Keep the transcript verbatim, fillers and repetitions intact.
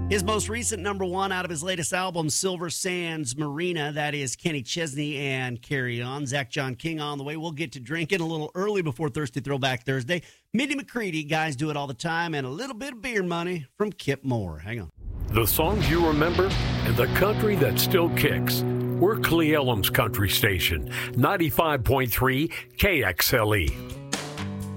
His most recent number one out of his latest album, Silver Sands Marina. That is Kenny Chesney and Carry On. Zach John King on the way. We'll get to drinking a little early before Thirsty Throwback Thursday. Mindy McCready, Guys Do It All the Time, and a little bit of beer money from Kip Moore. Hang on. The songs you remember and the country that still kicks. We're Cle Elum's country station, ninety-five point three K X L E.